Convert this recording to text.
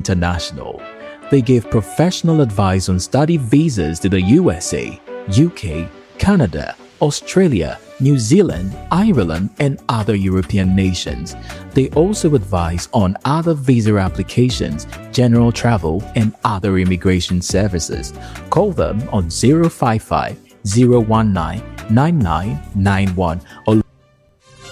International. They give professional advice on study visas to the USA, UK, Canada, Australia, New Zealand, Ireland, and other European nations. They also advise on other visa applications, general travel, and other immigration services. Call them on 055 019 9991 or